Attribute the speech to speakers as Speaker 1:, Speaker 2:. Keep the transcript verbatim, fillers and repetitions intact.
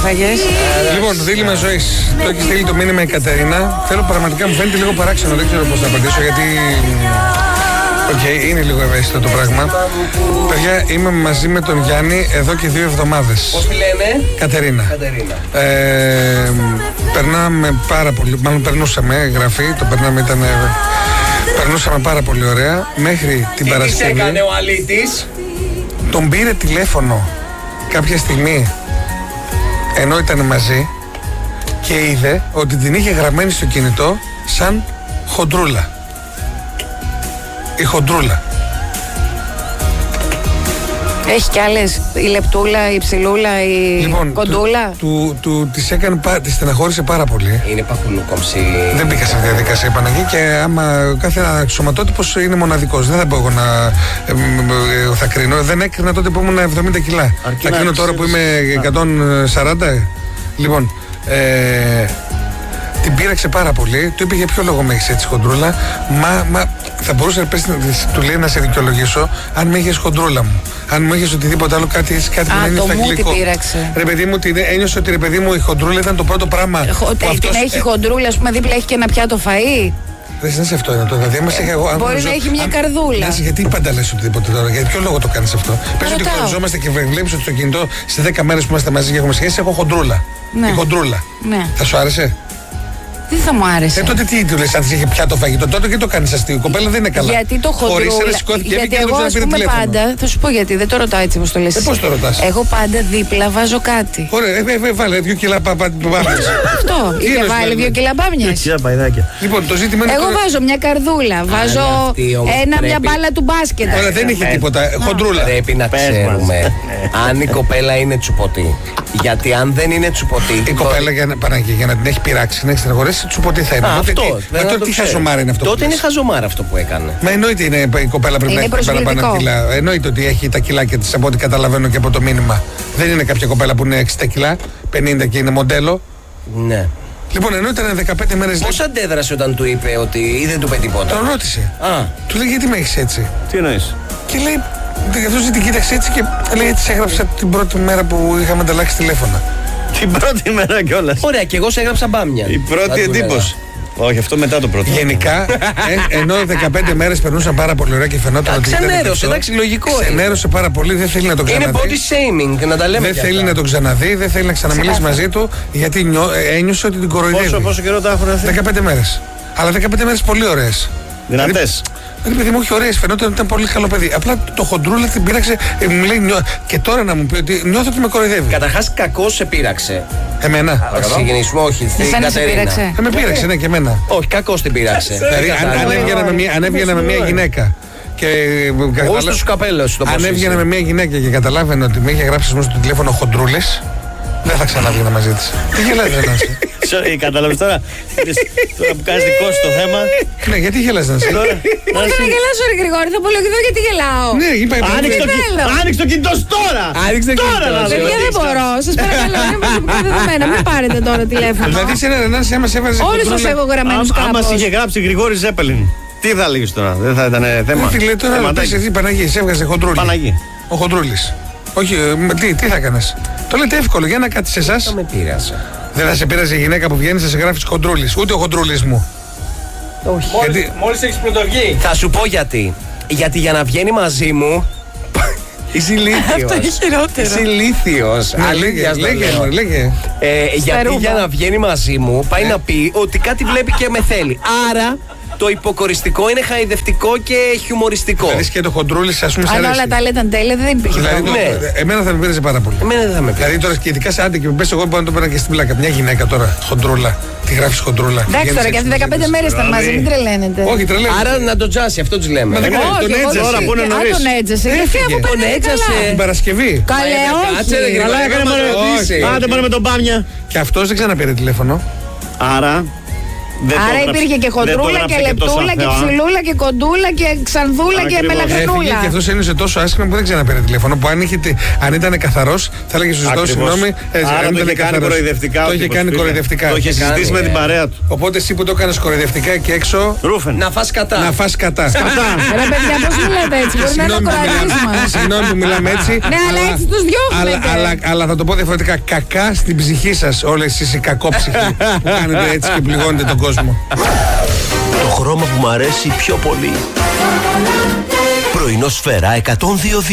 Speaker 1: έφαγες?
Speaker 2: Λοιπόν, δίλημμα ζωής. Το έχει στείλει το μήνυμα η Κατερίνα. Θέλω πραγματικά, μου φαίνεται λίγο παράξενο, δεν ξέρω πώς θα απαντήσω γιατί. Οκ, okay, είναι λίγο ευαίσθητο το πράγμα. Παιδιά, είμαι μαζί με τον Γιάννη εδώ και δύο εβδομάδες.
Speaker 3: Πώς τη λένε?
Speaker 2: Κατερίνα.
Speaker 3: Κατερίνα.
Speaker 2: Ε, περνάμε πάρα πολύ, μάλλον περνούσαμε, γραφή, το περνάμε ήταν. Περνούσαμε πάρα πολύ ωραία μέχρι την
Speaker 3: Τι
Speaker 2: Παρασκευή.
Speaker 3: Τι έκανε ο αλήτης?
Speaker 2: Τον πήρε τηλέφωνο κάποια στιγμή ενώ ήταν μαζί και είδε ότι την είχε γραμμένη στο κινητό σαν χοντρούλα. Η χοντρούλα.
Speaker 1: Έχει κι άλλες, η λεπτούλα, η ψηλούλα, η
Speaker 2: λοιπόν,
Speaker 1: κοντούλα.
Speaker 2: Του, του, του, της έκανε, της στεναχώρησε πάρα πολύ.
Speaker 3: Είναι παχουλούκομψη.
Speaker 2: Δεν μπήκα σε διαδικασία η Παναγή και άμα κάθε σωματότυπος είναι μοναδικός. Δεν θα πω εγώ να ε, ε, θα κρίνω. Δεν έκρινα τότε που ήμουν εβδομήντα κιλά. Αρκεί θα κρίνω τώρα που είμαι εκατόν σαράντα. Λοιπόν, ε, την πείραξε πάρα πολύ. Του είπε για ποιο λόγο με έχεις έτσι χοντρούλα. Μα, μα θα μπορούσε να πέσει, του λέει να σε δικαιολογήσω αν με έχεις χοντρούλα μου. Αν μου έχεις οτιδήποτε άλλο, κάτι, κάτι
Speaker 1: Α,
Speaker 2: που είναι
Speaker 1: το
Speaker 2: στα
Speaker 1: μου
Speaker 2: γλυκό.
Speaker 1: την πείραξε.
Speaker 2: Ρε παιδί μου, την, ένιωσε ότι ρε παιδί μου η χοντρούλα ήταν το πρώτο πράγμα.
Speaker 1: Χο,
Speaker 2: που
Speaker 1: την
Speaker 2: αυτός,
Speaker 1: έχει
Speaker 2: ε,
Speaker 1: χοντρούλα, ας πούμε, δίπλα έχει και ένα πιάτο φαΐ.
Speaker 2: Δεν είναι σε αυτό είναι το. Δηλαδή, ε, εγώ, αν
Speaker 1: μπορεί
Speaker 2: γνωρίζω,
Speaker 1: να έχει μια
Speaker 2: αν,
Speaker 1: καρδούλα.
Speaker 2: Λες, γιατί πάντα λες οτιδήποτε τώρα, για ποιο λόγο το κάνεις αυτό? Πες ότι
Speaker 1: ρωτάω.
Speaker 2: γνωριζόμαστε και βλέπεις ότι στο κινητό σε δέκα μέρες που είμαστε μαζί και έχουμε σχέση, έχω χοντρούλα.
Speaker 1: Ναι.
Speaker 2: Η χοντρούλα.
Speaker 1: Ναι.
Speaker 2: Θα σου άρεσε?
Speaker 1: Τι θα μου άρεσε?
Speaker 2: Ε, τότε τι του λες, αν της είχε πιάτο φαγητό, τότε και το κάνεις αστείο. Η κοπέλα δεν είναι καλά.
Speaker 1: Γιατί το χοντρούλα. Γιατί εγώ, ας πούμε, πάντα. Θα σου πω γιατί, δεν το ρωτάω έτσι όπως το λες.
Speaker 2: Ε, πώς το ρωτάς?
Speaker 1: Εγώ πάντα δίπλα βάζω κάτι.
Speaker 2: Ωραία, ε, ε, ε, βάλε δύο κιλά μπάμιες.
Speaker 1: Αυτό. Είχε
Speaker 2: είναι,
Speaker 1: βάλει
Speaker 2: δηλαδή?
Speaker 1: δύο κιλά μπάμιες.
Speaker 2: Λοιπόν, το ζήτημα είναι.
Speaker 1: Εγώ
Speaker 2: τώρα-
Speaker 1: βάζω μια καρδούλα, βάζω
Speaker 3: αυτή όμως
Speaker 1: ένα, μια
Speaker 3: πρέπει-
Speaker 1: μπάλα του μπάσκετ.
Speaker 2: Ωραία, δεν είχε τίποτα. Χοντρούλα.
Speaker 3: Πρέπει να ξέρουμε αν η κοπέλα είναι τσουποτή. Γιατί αν δεν είναι τσουποτή.
Speaker 2: Η κοπέλα για να, Παναγί, για να την έχει πειράξει, να έχει στεναχωρήσει, τσουποτή θα είναι.
Speaker 3: Α,
Speaker 2: Τότε
Speaker 3: αυτό.
Speaker 2: τι-
Speaker 3: δεν
Speaker 2: μα
Speaker 3: να
Speaker 2: τότε
Speaker 3: το
Speaker 2: τι
Speaker 3: ξέρει.
Speaker 2: χαζομάρα είναι αυτό? που
Speaker 3: Τότε είναι
Speaker 2: λες?
Speaker 3: χαζομάρα αυτό που έκανε.
Speaker 2: Μα εννοείται είναι, η κοπέλα πρέπει
Speaker 1: Είναι
Speaker 2: να έχει παραπάνω
Speaker 1: προσβλητικό.
Speaker 2: κιλά. Εννοείται ότι έχει τα κιλάκια της από ό,τι καταλαβαίνω και από το μήνυμα. Δεν είναι κάποια κοπέλα που είναι εξήντα κιλά, πενήντα και είναι μοντέλο.
Speaker 3: Ναι.
Speaker 2: Λοιπόν, ενώ ήταν δεκαπέντε μέρες.
Speaker 3: Πώς αντέδρασε όταν του είπε ότι ή δεν του είπε τίποτα?
Speaker 2: Τον ρώτησε.
Speaker 3: Α,
Speaker 2: Του λέει γιατί με έχεις έτσι?
Speaker 4: Τι εννοείς?
Speaker 2: Και λέει, αυτός την κοίταξε έτσι και λέει έτσι έγραψα την πρώτη μέρα που είχαμε ανταλλάξει τηλέφωνα.
Speaker 4: Την πρώτη μέρα κιόλας.
Speaker 3: ωραία, και εγώ σε έγραψα μπάμια.
Speaker 4: Η πρώτη
Speaker 3: Θα του
Speaker 4: εντύπωση. Όχι, αυτό μετά το πρώτο.
Speaker 2: Γενικά, ε, ενώ δεκαπέντε μέρες περνούσαν πάρα πολύ ωραία και φαινόταν
Speaker 3: Α,
Speaker 2: ότι ήταν
Speaker 3: ξενέρωσε,
Speaker 2: εφικτό,
Speaker 3: εντάξει, λογικό είναι.
Speaker 2: ξενέρωσε πάρα πολύ, δεν θέλει να τον
Speaker 3: Είναι
Speaker 2: ξαναδεί.
Speaker 3: body shaming, να τα λέμε.
Speaker 2: Δεν
Speaker 3: κι
Speaker 2: θέλει
Speaker 3: αυτά.
Speaker 2: να τον ξαναδεί, δεν θέλει να ξαναμιλήσει μαζί του, γιατί νιώ, ε, ένιωσε ότι την κοροϊδεύει.
Speaker 4: Πόσο, πόσο καιρό τα έχουν αυτή?
Speaker 2: δεκαπέντε μέρες. Αλλά δεκαπέντε μέρες πολύ ωραίες.
Speaker 4: Δυνατές.
Speaker 2: Δηλαδή, παιδί μου, όχι ωραίες, φαινόταν ότι ήταν πολύ καλό παιδί. Απλά το χοντρούλα την πείραξε, ε, μου λέει, νιώ... και τώρα να μου πει ότι νιώθω ότι με κοροϊδεύει.
Speaker 3: Καταρχάς, κακό σε πείραξε.
Speaker 2: Εμένα.
Speaker 3: Να ξεκινήσουμε, όχι, στην
Speaker 1: Εσένα σε
Speaker 3: Κατερίνα.
Speaker 1: πείραξε?
Speaker 2: Ε, με πείραξε, ναι, και εμένα.
Speaker 3: Όχι, κακό την πείραξε.
Speaker 2: Δηλαδή, αν, αν
Speaker 1: Κατάλαβα.
Speaker 2: έβγαινα με μια, αν έβγαινα με μια γυναίκα και.
Speaker 3: Εγώ στους καπέλος το πώς
Speaker 2: Αν
Speaker 3: είσαι.
Speaker 2: έβγαινα με μια γυναίκα και καταλάβαινε ότι με είχε γράψει μέσα στο τηλέφωνο χοντρούλες, δεν θα ξαναβγαίνα μαζί της. Τι γελάς, ρε Νάνση?
Speaker 4: Sorry, κατάλαβες τώρα. Τώρα που κάνεις δικό σου το θέμα.
Speaker 2: Ναι, γιατί γελάς, Νάνση?
Speaker 4: Τώρα.
Speaker 1: Μόνο να γελάσω, ρε Γρηγόρη, θα απολογηθώ γιατί γελάω.
Speaker 2: Ναι, είπα. είπα-
Speaker 4: Άνοιξε το,
Speaker 1: Τι
Speaker 4: κι-
Speaker 1: θέλω.
Speaker 4: άνοιξε το κινητό σου τώρα!
Speaker 3: Άνοιξε το
Speaker 4: Τώρα
Speaker 3: κινητό
Speaker 4: να
Speaker 3: σου.
Speaker 4: δω.
Speaker 1: Παιδιά, δεν μπορώ. Σας παρακαλώ, είναι προσωπικά δεδομένα. Μην πάρετε τώρα τηλέφωνο.
Speaker 2: Δηλαδή, σε ένα Νάνση, άμα σε έβαζε.
Speaker 1: Όλους τους έχω γραμμένους
Speaker 4: Άμα
Speaker 1: κάπως.
Speaker 4: είχε γράψει Γρηγόρη Ζέπελιν, τι θα λέγεις τώρα? Δεν θα ήταν θέμα?
Speaker 2: Τι λέει τώρα,
Speaker 4: Θεματάκι.
Speaker 2: πες εσύ Παναγί, σε έβγαζε χοντρούλη.
Speaker 4: Παναγί.
Speaker 2: Ο χοντρούλης. Όχι, ε, με- τι, τι θα έκανες? Το λέτε εύκολο, για να κάτσεις σε εσάς.
Speaker 3: Με πείρασε.
Speaker 2: Δεν θα σε πείραζε η γυναίκα που βγαίνει, θα σε γράφει χοντρούλης. Ούτε ο χοντρούλης μου.
Speaker 3: Όχι.
Speaker 2: Γιατί.
Speaker 5: Μόλις έχεις πρωτοβγεί.
Speaker 3: Θα σου πω γιατί. Γιατί για να βγαίνει μαζί μου. Είσαι ηλίθιος.
Speaker 1: Αυτό είναι χειρότερο.
Speaker 3: Είσαι ηλίθιος.
Speaker 2: Ναι, λέγε,
Speaker 3: Αλήθειας το
Speaker 2: λέγε,
Speaker 3: λέω.
Speaker 2: μωρέ, λέγε.
Speaker 3: Ε, γιατί
Speaker 1: ρούμπα.
Speaker 3: για να βγαίνει μαζί μου πάει να πει ότι κάτι βλέπει και με θέλει. Άρα το υποκοριστικό είναι χαϊδευτικό και χιουμοριστικό.
Speaker 2: Δηλαδή και το χοντρούλης, ας πούμε, σ'
Speaker 1: Αν
Speaker 2: αρέσει.
Speaker 1: όλα τα άλλα ήταν τέλεια, δεν υπήρχε
Speaker 2: Δηλαδή,
Speaker 1: πρόβλημα.
Speaker 2: το-
Speaker 3: Ναι.
Speaker 2: εμένα θα με πήραζε πάρα πολύ.
Speaker 3: Εμένα δεν θα με πει.
Speaker 2: Δηλαδή τώρα και ειδικά σε άντε και με πες εγώ μπορώ να το παίρνω και στην πλάκα. Μια γυναίκα τώρα, χοντρούλα. Τι γράφεις χοντρούλα?
Speaker 1: Εντάξει
Speaker 2: Βγαίνεις
Speaker 1: τώρα,
Speaker 2: έξω
Speaker 1: γιατί
Speaker 2: με
Speaker 1: δεκαπέντε
Speaker 2: γυναίκες.
Speaker 1: μέρες ήταν μαζί, μην τρελαίνετε.
Speaker 2: Όχι, τρελαίνω.
Speaker 3: Άρα να τον τζάσει, αυτό του λέμε.
Speaker 2: Μα δεν
Speaker 1: Όχι,
Speaker 2: τον
Speaker 1: εγώ
Speaker 2: έτζασε.
Speaker 1: δεν-
Speaker 4: Τώρα που είναι
Speaker 1: Α,
Speaker 4: νωρίς.
Speaker 1: τον έτζασε. Γιατί
Speaker 2: Έφυγε.
Speaker 1: αφού
Speaker 3: Τον
Speaker 1: πάνε
Speaker 3: έτζασε.
Speaker 1: καλά.
Speaker 2: Την Παρασκευή.
Speaker 1: Καλέ,
Speaker 3: Κάτσε, ρε,
Speaker 1: όχι.
Speaker 3: Γρηγόρη.
Speaker 4: Καλά έκανε
Speaker 3: Άμα
Speaker 4: μωρέ.
Speaker 3: το ρωτήσει.
Speaker 4: Άντε πάρε με τον Πάμια.
Speaker 2: Και αυτός δεν ξαναπήρε τηλέφωνο.
Speaker 4: Άρα,
Speaker 1: Άρα υπήρχε και χοντρούλα και λεπτούλα και ψηλούλα και κοντούλα και ξανδούλα και μελαχρινούλα.
Speaker 2: Και αυτό ένιωσε τόσο άσχημα που δεν ξέρει να παίρνει τηλέφωνο. Που αν, είχε, αν ήταν καθαρό, θα έλεγε σου ζητώ συγγνώμη.
Speaker 4: Άρα το είχε κάνει κοροϊδευτικά.
Speaker 2: Το είχε κάνει κοροϊδευτικά.
Speaker 4: Το είχε συζητήσει με την παρέα του.
Speaker 2: Οπότε εσύ που το έκανε κοροϊδευτικά εκεί έξω.
Speaker 3: Ρούφεν. Να φας κατά.
Speaker 2: Να φας κατά.
Speaker 1: Ρε παιδιά, πώς μιλάτε έτσι. Μπορεί να είναι κοροϊδίσμα.
Speaker 2: Συγγνώμη που μιλάμε έτσι.
Speaker 1: Ναι, αλλά έτσι τους διώχνετε.
Speaker 2: Αλλά θα το πω διαφορετικά. Κακά στην ψυχή σας όλες εσείς οι κακόψυχοι που κάνετε έτσι και πληγώνετε τον κόσμο.
Speaker 5: Το χρώμα που μου αρέσει πιο πολύ. Πρωινό Σφαίρα εκατόν δύο.